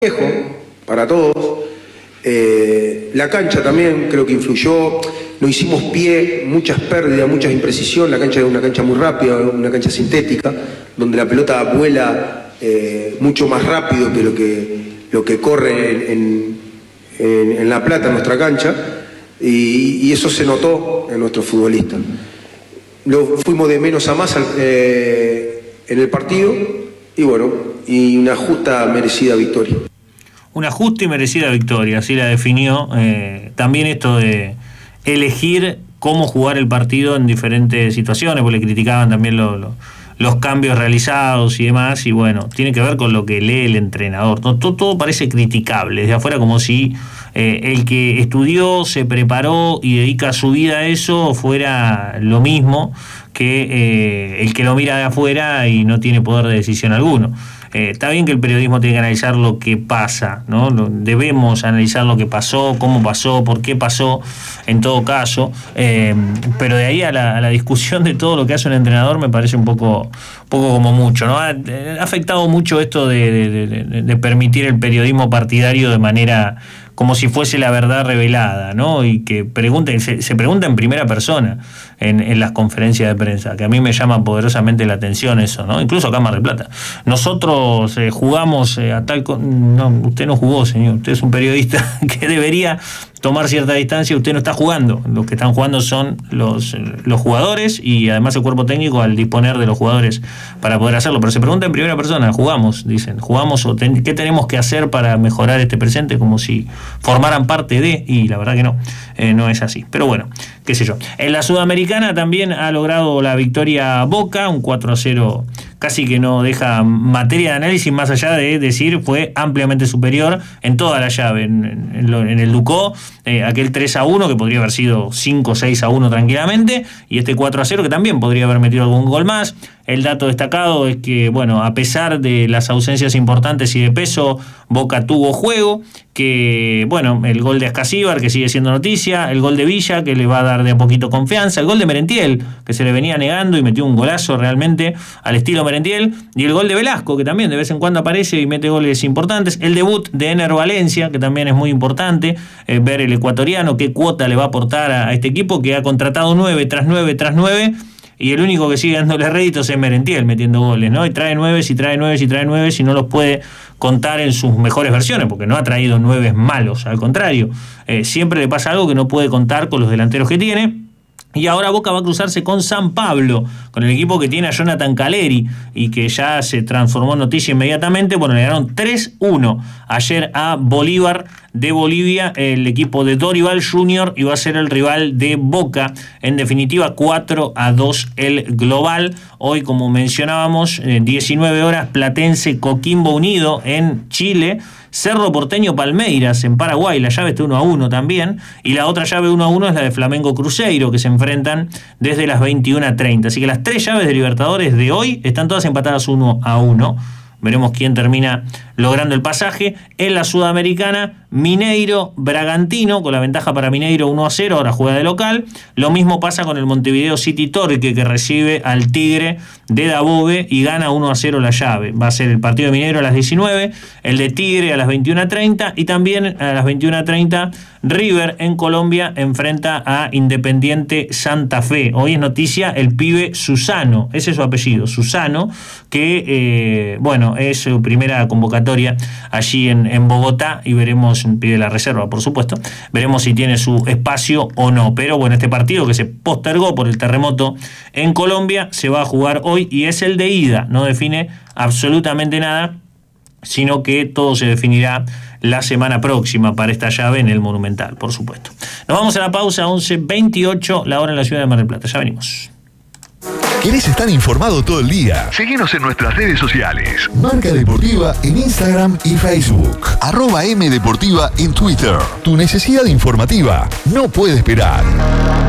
para todos. La cancha también creo que influyó, no hicimos pie, muchas pérdidas, muchas imprecisiones. La cancha era una cancha muy rápida, una cancha sintética, donde la pelota vuela mucho más rápido que lo que corre en La Plata, en nuestra cancha, y eso se notó en nuestros futbolistas. Fuimos de menos a más en el partido, y bueno, y una justa, merecida victoria. Una justa y merecida victoria, así la definió. También esto de elegir cómo jugar el partido en diferentes situaciones, porque le criticaban también los cambios realizados y demás, y bueno, tiene que ver con lo que lee el entrenador. Todo parece criticable, desde afuera, como si el que estudió, se preparó y dedica su vida a eso fuera lo mismo que el que lo mira de afuera y no tiene poder de decisión alguno. Está bien que el periodismo tiene que analizar lo que pasa, ¿no? Debemos analizar lo que pasó, cómo pasó, por qué pasó, en todo caso, pero de ahí a la discusión de todo lo que hace un entrenador me parece un poco como mucho, ¿no? Ha afectado mucho esto de permitir el periodismo partidario de manera como si fuese la verdad revelada, ¿no? Y que se pregunta en primera persona en las conferencias de prensa, que a mí me llama poderosamente la atención eso, ¿no? Incluso acá en Mar del Plata. Nosotros jugamos a tal... No, usted no jugó, señor. Usted es un periodista que debería tomar cierta distancia. Usted no está jugando. Los que están jugando son los jugadores y además el cuerpo técnico al disponer de los jugadores para poder hacerlo. Pero se pregunta en primera persona, jugamos, dicen. ¿Jugamos o qué tenemos que hacer para mejorar este presente? Como si formaran parte de... Y la verdad que no es así. Pero bueno, qué sé yo. En la Sudamericana también ha logrado la victoria Boca, un 4-0 casi que no deja materia de análisis más allá de decir fue ampliamente superior en toda la llave, en el Ducó, aquel 3-1 que podría haber sido 5-6-1 tranquilamente, y este 4-0 que también podría haber metido algún gol más. El dato destacado es que, bueno, a pesar de las ausencias importantes y de peso, Boca tuvo juego, que, bueno, el gol de Ascasíbar, que sigue siendo noticia, el gol de Villa, que le va a dar de a poquito confianza, el gol de Merentiel, que se le venía negando y metió un golazo realmente al estilo Merentiel, y el gol de Velasco, que también de vez en cuando aparece y mete goles importantes, el debut de Ener Valencia, que también es muy importante, ver el ecuatoriano, qué cuota le va a aportar a este equipo, que ha contratado 9 tras 9 tras 9, y el único que sigue dándole réditos es Merentiel metiendo goles, ¿no? Y trae 9, si trae 9, si trae 9, si no los puede contar en sus mejores versiones, porque no ha traído 9 malos, al contrario, siempre le pasa algo que no puede contar con los delanteros que tiene. Y ahora Boca va a cruzarse con San Pablo, con el equipo que tiene a Jonathan Caleri y que ya se transformó en noticia inmediatamente. Bueno, le ganaron 3-1 ayer a Bolívar de Bolivia, el equipo de Dorival Junior, y va a ser el rival de Boca. En definitiva, 4-2 el global. Hoy, como mencionábamos, 19 horas, Platense Coquimbo Unido en Chile, Cerro Porteño Palmeiras en Paraguay, la llave está 1-1 también, y la otra llave 1-1 es la de Flamengo Cruzeiro, que se enfrentan desde las 21:30. Así que las 3 llaves de Libertadores de hoy están todas empatadas 1-1. Veremos quién termina logrando el pasaje. En la Sudamericana, Mineiro Bragantino, con la ventaja para Mineiro 1-0, ahora juega de local. Lo mismo pasa con el Montevideo City Torque, que recibe al Tigre de Dabove y gana 1-0 la llave. Va a ser el partido de Mineiro a las 19, el de Tigre a las 21:30, y también a las 21:30 River en Colombia enfrenta a Independiente Santa Fe. Hoy es noticia el pibe Susano, ese es su apellido, Susano, que es su primera convocatoria allí en Bogotá, y veremos, pide la reserva por supuesto, veremos si tiene su espacio o no. Pero bueno, este partido que se postergó por el terremoto en Colombia se va a jugar hoy y es el de ida, no define absolutamente nada, sino que todo se definirá la semana próxima para esta llave en el Monumental, por supuesto. Nos vamos a la pausa, 11:28, la hora en la ciudad de Mar del Plata. Ya venimos. ¿Querés estar informado todo el día? Seguinos en nuestras redes sociales. Marca Deportiva en Instagram y Facebook. @MDeportiva en Twitter. Tu necesidad informativa no puede esperar.